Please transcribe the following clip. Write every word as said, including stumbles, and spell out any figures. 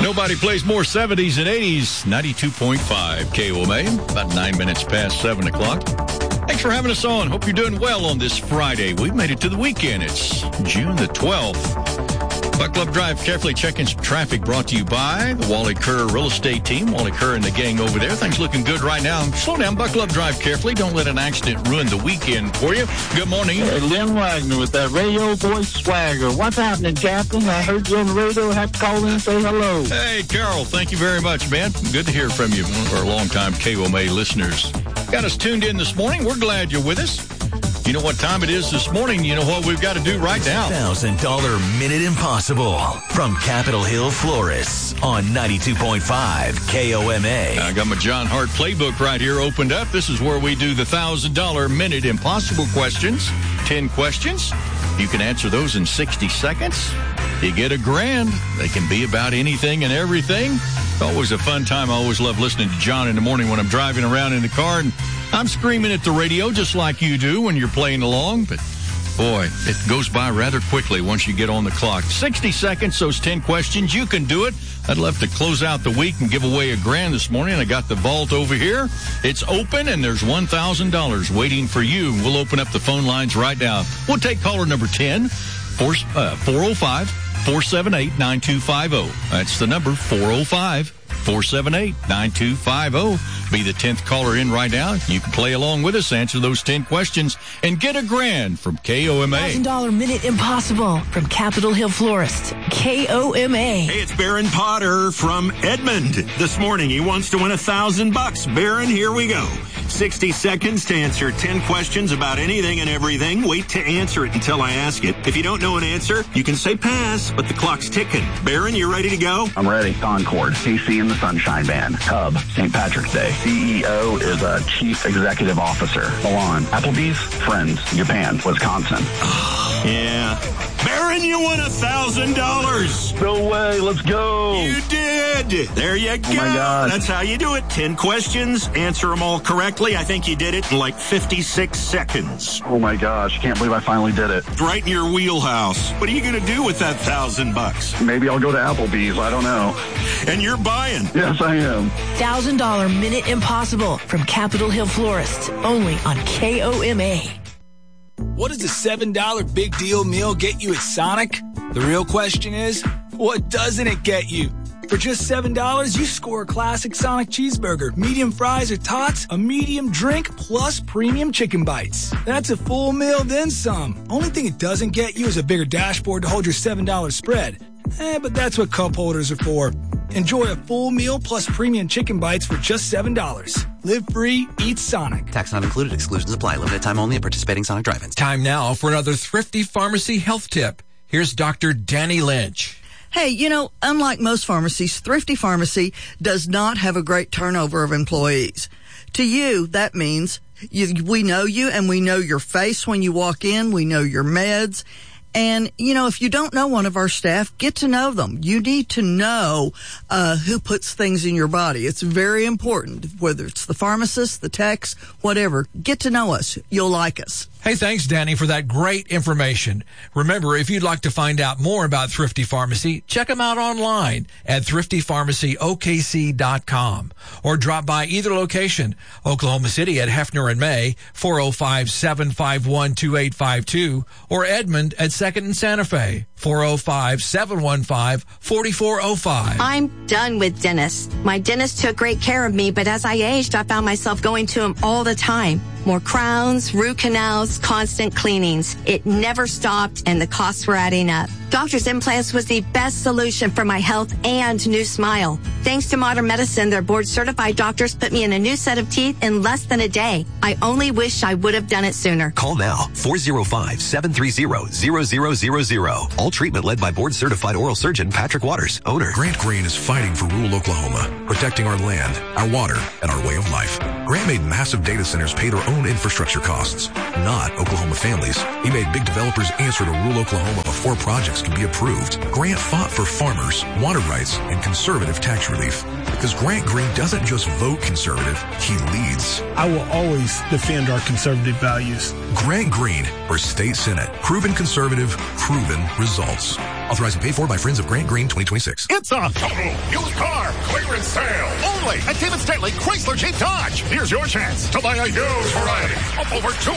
Nobody plays more seventies and eighties. ninety-two point five K O M A, about nine minutes past seven o'clock. Thanks for having us on. Hope you're doing well on this Friday. We've made it to the weekend. It's June the twelfth. Buckle up, drive carefully, checking some traffic, brought to you by the Wally Kerr Real Estate Team. Wally Kerr and the gang over there. Things looking good right now. Slow down, buckle up, drive carefully. Don't let an accident ruin the weekend for you. Good morning. Hey, Lynn Wagner with that radio voice swagger. What's happening, Captain? I heard you on the radio. I have to call in and say hello. Hey, Carol, thank you very much, man. Good to hear from you, one of our longtime K O M A listeners. Got us tuned in this morning. We're glad you're with us. You know what time it is this morning. You know what we've got to do right now. one thousand dollars Minute Impossible from Capitol Hill Florists on ninety-two point five K O M A. I got my John Hart playbook right here opened up. This is where we do the one thousand dollars Minute Impossible questions. ten questions. You can answer those in sixty seconds. You get a grand. They can be about anything and everything. It's always a fun time. I always love listening to John in the morning when I'm driving around in the car, and I'm screaming at the radio just like you do when you're playing along. But, boy, it goes by rather quickly once you get on the clock. sixty seconds, those ten questions. You can do it. I'd love to close out the week and give away a grand this morning. I got the vault over here. It's open, and there's one thousand dollars waiting for you. We'll open up the phone lines right now. We'll take caller number ten, four oh five, four seven eight, nine two five oh. That's the number, four oh five, four seven eight, nine two five oh. Be the tenth caller in right now. You can play along with us, answer those ten questions, and get a grand from K O M A. one thousand dollars Minute Impossible from Capitol Hill Florists, K O M A. Hey, it's Baron Potter from Edmond. This morning, he wants to win a thousand bucks. Baron, here we go. sixty seconds to answer ten questions about anything and everything. Wait to answer it until I ask it. If you don't know an answer, you can say pass, but the clock's ticking. Baron, you ready to go? I'm ready. Concord, K C and the Sunshine Band, Cub, Saint Patrick's Day. C E O is a Chief Executive Officer. Milan, Applebee's, Friends, Japan, Wisconsin. Yeah. Baron, you won a thousand dollars. No way. Let's go. You did. There you go. Oh my God. That's how you do it. Ten questions. Answer them all correctly. I think you did it in like fifty-six seconds. Oh my gosh. Can't believe I finally did it. Right in your wheelhouse. What are you going to do with that thousand bucks? Maybe I'll go to Applebee's. I don't know. And you're buying. Yes, I am. one thousand dollars Minute Impossible from Capitol Hill Florists, only on K O M A. What does a seven dollar big deal meal get you at Sonic? The real question is, what doesn't it get you? For just seven dollars, you score a classic Sonic cheeseburger, medium fries or tots, a medium drink, plus premium chicken bites. That's a full meal, then some. Only thing it doesn't get you is a bigger dashboard to hold your seven dollar spread. Eh, but that's what cup holders are for. Enjoy a full meal plus premium chicken bites for just seven dollars. Live free, eat Sonic. Tax not included. Exclusions apply. Limited time only at participating Sonic drive-ins. Time now for another Thrifty Pharmacy health tip. Here's Doctor Danny Lynch. Hey, you know, unlike most pharmacies, Thrifty Pharmacy does not have a great turnover of employees. To you, that means you, we know you and we know your face when you walk in. We know your meds. And, you know, if you don't know one of our staff, get to know them. You need to know uh who puts things in your body. It's very important, whether it's the pharmacist, the techs, whatever. Get to know us. You'll like us. Hey, thanks, Danny, for that great information. Remember, if you'd like to find out more about Thrifty Pharmacy, check them out online at thrifty pharmacy o k c dot com or drop by either location, Oklahoma City at Hefner and May, four oh five, seven five one, two eight five two, or Edmond at second and Santa Fe, four oh five, seven one five, four four oh five. I'm done with dentists. My dentist took great care of me, but as I aged, I found myself going to him all the time. More crowns, root canals, constant cleanings. It never stopped, and the costs were adding up. Doctor's Implants was the best solution for my health and new smile. Thanks to modern medicine, their board-certified doctors put me in a new set of teeth in less than a day. I only wish I would have done it sooner. Call now, four oh five, seven three zero, zero zero zero zero. All treatment led by board-certified oral surgeon Patrick Waters, owner. Grant Green is fighting for rural Oklahoma, protecting our land, our water, and our way of life. Grant made massive data centers pay their own infrastructure costs, not Oklahoma families. He made big developers answer to rural Oklahoma before projects could be approved. Grant fought for farmers, water rights, and conservative tax relief. Because Grant Green doesn't just vote conservative, he leads. I will always defend our conservative values. Grant Green for State Senate. Proven conservative, proven results. Authorized and paid for by Friends of Grant Green twenty twenty-six. It's a total used car clearance sale. Only at David Stanley Chrysler Jeep Dodge. Here's your chance to buy a used variety of over two